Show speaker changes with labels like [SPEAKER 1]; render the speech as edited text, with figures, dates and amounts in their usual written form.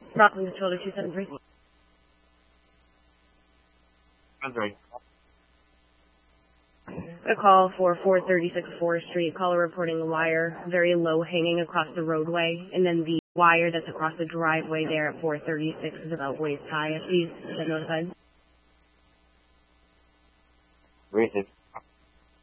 [SPEAKER 1] Rockland Controller 273.
[SPEAKER 2] Andre.
[SPEAKER 1] A call for 436 Forest Street. Caller reporting a wire very low hanging across the roadway, and then the wire that's across the driveway there at 436 is about waist high. Please, is that notified?
[SPEAKER 2] Racist.